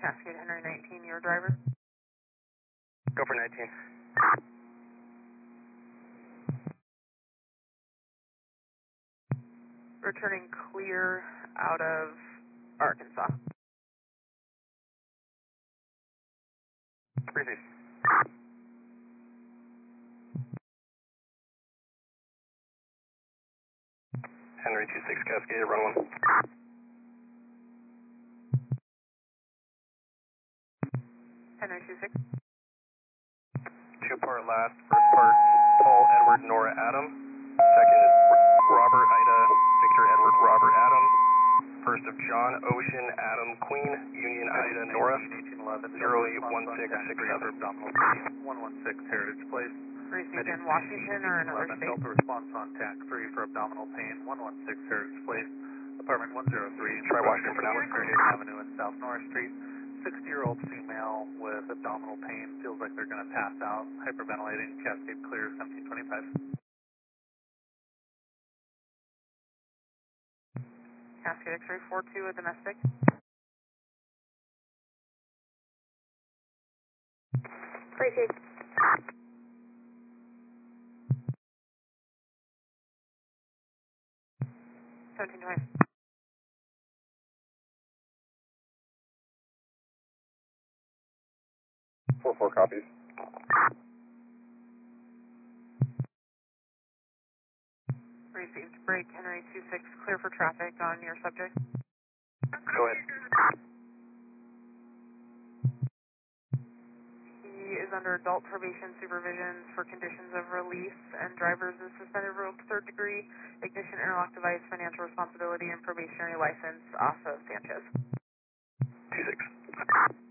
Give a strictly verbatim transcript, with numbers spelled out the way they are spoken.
Cascade Henry nineteen, your driver. Go for nineteen. Returning clear out of Arkansas. Receive. Henry two six Cascade, run one. Henry two six. Two part last, first part Paul Edward Nora Adam. Second is Robert Ida Victor Edward Robert Adam. First of John Ocean Adam Queen Union Ida Nora. zero eight one six six seven. one one six Heritage Place. Received in Washington or another state? Delta response on T A C three for abdominal pain, one one six Heritage Place. Apartment one oh three. Try Washington for now. Avenue and South North Street. sixty-year-old female with abdominal pain, feels like they're going to pass out, hyperventilating, Cascade clear, seventeen twenty-five. Cascade X-ray four two, a domestic. Receive. seventeen twenty. Four four copies. Received. Break Henry two six, clear for traffic on your subject. Go ahead. He is under adult probation supervision for conditions of release, and drivers is suspended revoked third degree, ignition interlock device, financial responsibility, and probationary license off of Sanchez. two six.